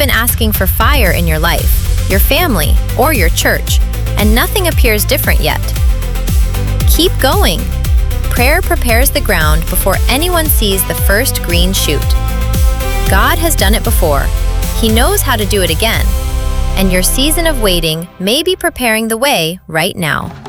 been asking for fire in your life, your family, or your church, and nothing appears different yet. Keep going. Prayer prepares the ground before anyone sees the first green shoot. God has done it before. He knows how to do it again. And your season of waiting may be preparing the way right now.